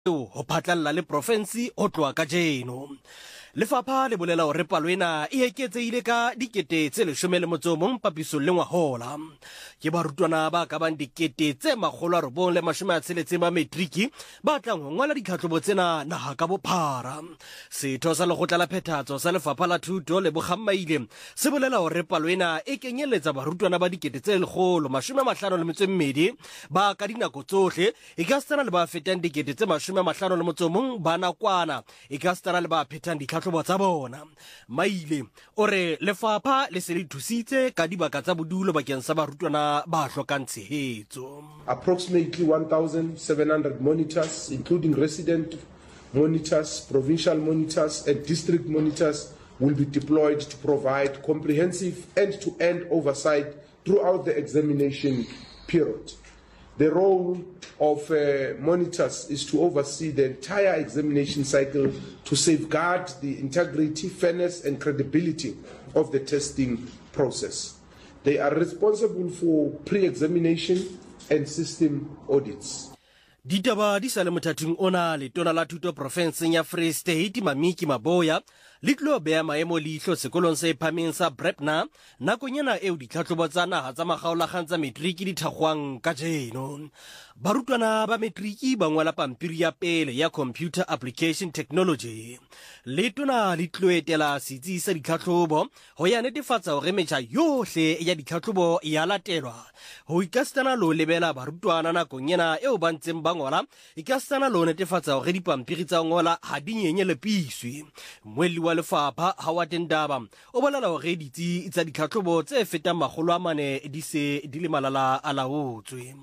ho phatlalla le province ho tloa ka jeno. Lefapha le bolela hore palo ena e eketseile ka 10,11 papisong le ngwahola. Ke barutwana ba ka bang 960 ba matriki ba tlang ho ngola ditlhahlobo tsena naha ka bophara. Setho sa lekgotla la phethahatso sa Lefapha la Thuto le Bokgammaile se bolela hore palo ena e kenyeletsa barutwana ba 152 ba ka dinako tsohle, e ka stana le ba fetang 51 ba nakwana, e ka stana le ba phethang ditlhahlobo tsa bona. Maile ore lefapha le se le thusitse ka dibaka tsa bodulo bakeng sa barutwana ba hlokang tshehetso. Approximately 1,700 monitors, including resident monitors, provincial monitors and district monitors, will be deployed to provide comprehensive end-to-end oversight throughout the examination period. The role of monitors is to oversee the entire examination cycle to safeguard the integrity, fairness and credibility of the testing process. They are responsible for pre-examination and system audits. Ditaba di sa le mothating ona letona la thuto provinseng ya Free State Mamiki Maboya le tlo bea maemo leihlo sekolong se phameng sa Brepna nakong ena eo ditlhahlobo tsa naha tsa makgaolakgang tsa matriki di thakgwang ka jeno. Barutwana ba matriki ba ngola pampiri ya pele ya Computer Application Technology. Letona le tlo etela setsi sa ditlhahlobo ho ya netefatsa hore metjha yohle ya ditlhahlobo ya latelwa. Ho ikastana lo lebela barutwana nakong ena eo ba ntseng ba ngola, ikastana lo netefatsa hore dipampiri tsa ngola ha di nyenyelepiswe. Mweli wa lefapha Howard Ndaba o bolela hore ditsi tsa ditlhahlobo tse fetang 400 di se di le malala a laotswe.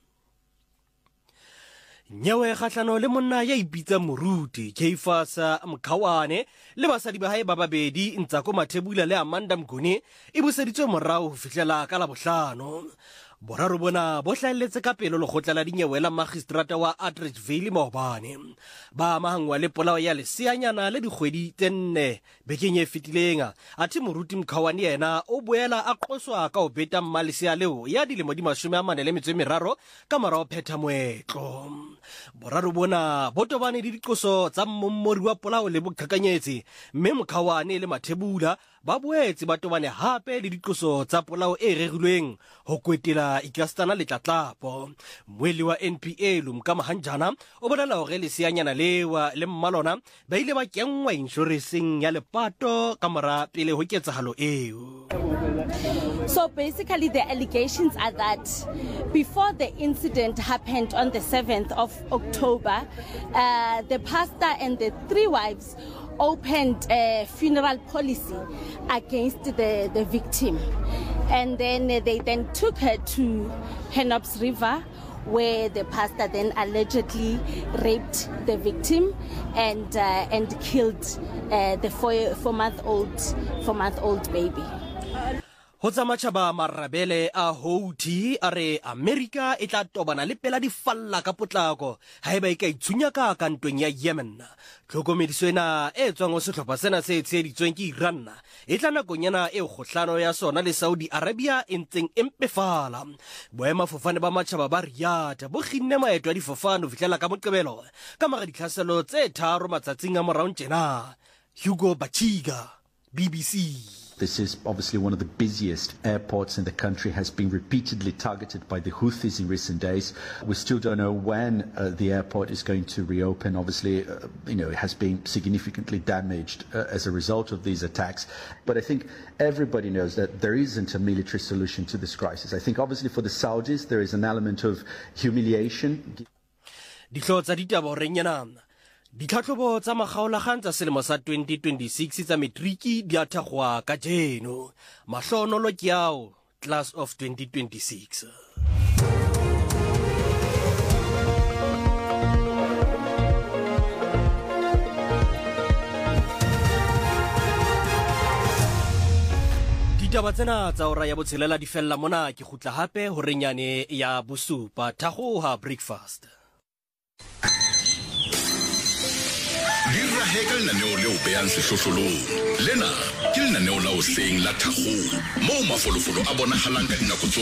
Nyewe kgahlano le monna ya ipitsa moruti Keifasa Mkhawane le basadi ba hae ba babedi Ntsako Mathebula le Amanda Mguni e buseditswe morao ho fihlela ka la bohlano. Boraro bona bo hlahelletse ka pelo lekgotla la dinyewe la magistrata wa Atteridgeville Maobane. Ba amahangwa le polao ya leseanyana le dikgwedi tse 4 bekeng e fetileng. Athe moruti Mkhawane yena o boela a qoswa ka ho beta mmalesea leo ya dilemo di 43 ka morao phetha moetlo. Boraro bona bo tobane le diqoso tsa mmommori wa polao le boqhekanyetsi, mme Mkhawane le Mathebula ba boetse ba tobane hape le diqoso tsa polao e rerilweng ho kwetela ikastana le tlatlapo. Mweli wa NPA Lumkamahanjana o bolela hore leseanyana lewa le mmalona ba ile ba kengwa insurance ya lepato ka mora pele ho ketsahalo eo. So basically the allegations are that before the incident happened on the 7th of October, the pastor and the 3 wives opened a funeral policy against the victim, and then they then took her to Henops River, where the pastor then allegedly raped the victim and killed the 4-month-old baby. Ho tsamachaba marabele a Houthi are America e tla tobana le pela di falla ka potlako haeba e ka itshunya ka kantong ya Yemen. Tlhokomediso ena e tswang ho sehlopha sena se tsheditsweng ke Iran e tla nakong ena e kgohlano ya sona le Saudi Arabia e ntseng empefala. Boemafofane ba matjhaba ba Riyadh bo kginne maeto a difofane ho fihlela ka Moqebelo ka mora ditlhaselo tse 3 matsatsing a morao tjena. Hugo Bachiga, BBC. This is obviously one of the busiest airports in the country, has been repeatedly targeted by the Houthis in recent days. We still don't know when the airport is going to reopen. Obviously, it has been significantly damaged as a result of these attacks. But I think everybody knows that there isn't a military solution to this crisis. I think obviously for the Saudis, there is an element of humiliation. Ditlhahlobo tsa makgaolakgang tsa selemo sa 2026 tsa matriki di a thakgwa ka jeno. Mahlonolo ke ao, class of 2026. Ditaba tsena tsa ora ya botshelela di fella mona ke khutla hape ho renyane ya bosupa thakgoha breakfast. Heka lenaneo leo behang sehlohlolong. Lena ke lenaneo la hoseng la Thakgolo, moo mafolofolo a bonahalang ka dinako tsohle.